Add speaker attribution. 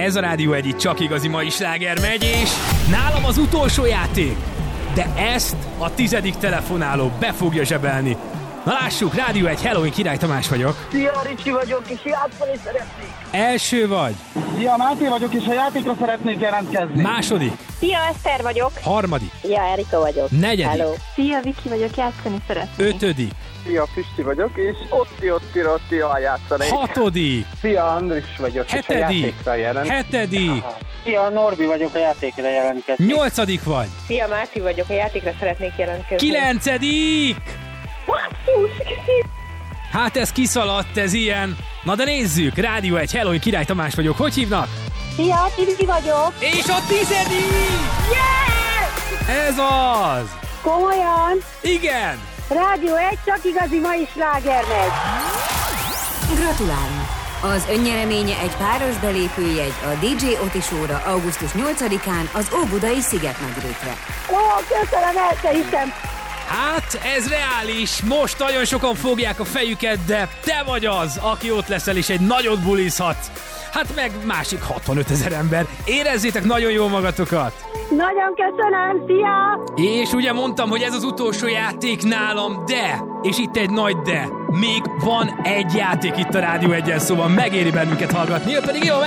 Speaker 1: Ez a Rádió Egy, csak igazi mai sláger megy, és nálam az utolsó játék. De ezt a 10. telefonáló be fogja zsebelni. Na lássuk, Rádió Egy, hello, én Király Tamás vagyok.
Speaker 2: Szia, Ricsi vagyok, és játszani szeretnék.
Speaker 1: Első vagy.
Speaker 2: Szia, Máté vagyok, és a játékra szeretnék jelentkezni.
Speaker 1: Második.
Speaker 3: Szia, Eszter vagyok.
Speaker 1: Harmadik.
Speaker 3: Szia, Erika vagyok.
Speaker 1: Negyedik.
Speaker 3: Hello.
Speaker 4: Szia, Viki vagyok, játszani szeretnék.
Speaker 1: Ötödik.
Speaker 2: Szia, Pisti vagyok, és otti játszanék.
Speaker 1: Hatodik.
Speaker 2: Szia, Andris vagyok, és a
Speaker 1: Hetedik.
Speaker 2: játékra jelentkezni.
Speaker 1: Hetedik.
Speaker 2: Szia, Norbi vagyok, a játékra jelentkezni.
Speaker 1: Nyolcadik vagy.
Speaker 3: Szia, Márti vagyok, a játékra szeretnék jelentkezni.
Speaker 1: Kilencedik.
Speaker 3: Basszus!
Speaker 1: Hát ez kiszaladt, ez ilyen. Na de nézzük, Rádió Egy, hello, én Király Tamás vagyok. Hogy hívnak?
Speaker 3: Szia, Tibi vagyok.
Speaker 1: És a 10.
Speaker 3: Yeah!
Speaker 1: Ez az.
Speaker 3: Komolyan?
Speaker 1: Igen.
Speaker 3: Rádió Egy, csak igazi mai sláger megy.
Speaker 5: Gratulálunk! Az önnyereménye egy páros belépőjegy a DJ Oti Show-ra augusztus 8-án az Óbudai Szigetmedrékre.
Speaker 3: Ó, köszönöm, el se hiszem.
Speaker 1: Hát ez reális, most nagyon sokan fogják a fejüket, de te vagy az, aki ott leszel és egy nagyot bulizhatsz. Hát meg másik 65 000 ember. Érezzétek nagyon jól magatokat!
Speaker 3: Nagyon köszönöm, szia!
Speaker 1: És ugye mondtam, hogy ez az utolsó játék nálam, de, és itt egy nagy de, még van egy játék itt a Rádió Egyen, szóval megéri bennünket hallgatni, pedig jó,